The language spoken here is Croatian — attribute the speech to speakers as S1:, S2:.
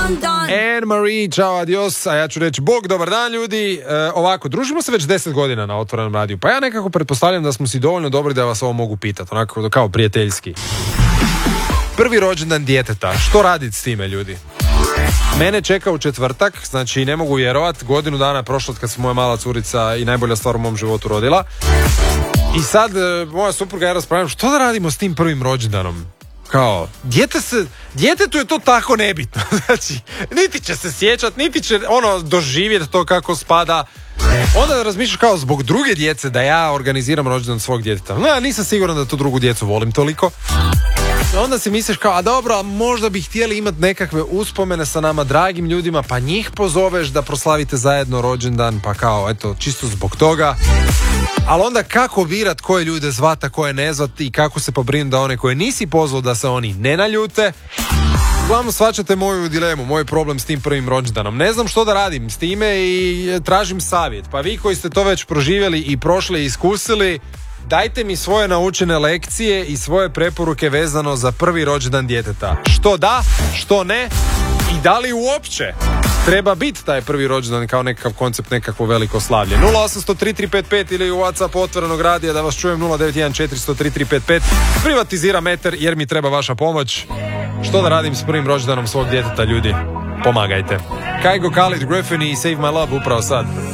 S1: Anne Marie, čao, adios, a ja ću reći bog, dobar dan ljudi. Ovako, družimo se već 10 godina na Otvorenom radiju, pa ja nekako pretpostavljam da smo si dovoljno dobri da vas ovo mogu pitati, onako kao prijateljski. Prvi rođendan djeteta, što raditi s time, ljudi? Mene čeka u četvrtak, znači ne mogu vjerovat, godinu dana je prošlo od kad se moja mala curica i najbolja stvar u mom životu rodila. I sad moja supruga i ja raspravljam što da radimo s tim prvim rođendanom. Kao, djetetu je to tako nebitno. Znači, niti će se sjećat, niti će doživjeti to kako spada. Onda razmišljaš kao zbog druge djece da ja organiziram rođendan svog djeteta. No, nisam siguran da tu drugu djecu volim toliko. Onda si misliš kao, a dobro, a možda bi htjeli imati nekakve uspomene sa nama dragim ljudima, pa njih pozoveš da proslavite zajedno rođendan, pa kao, eto, čisto zbog toga. Ali onda kako birat koje ljude zvata, koje ne zvati i kako se pobrinuti da one koje nisi pozvao da se oni ne naljute. Uglavnom shvaćate moju dilemu, moj problem s tim prvim rođendanom. Ne znam što da radim s time i tražim savjet. Pa vi koji ste to već proživjeli i prošli i iskusili, dajte mi svoje naučene lekcije i svoje preporuke vezano za prvi rođendan djeteta. Što da, što ne i da li uopće treba biti taj prvi rođendan kao nekakav koncept, nekakvo veliko slavlje. 0800-3355 ili u WhatsApp Otvorenog radija da vas čujem 0914-400-3355. Privatiziram eter jer mi treba vaša pomoć. Što da radim s prvim rođendanom svog djeteta, ljudi? Pomagajte. Kygo, Khalid, Griffin i Save My Love upravo sad.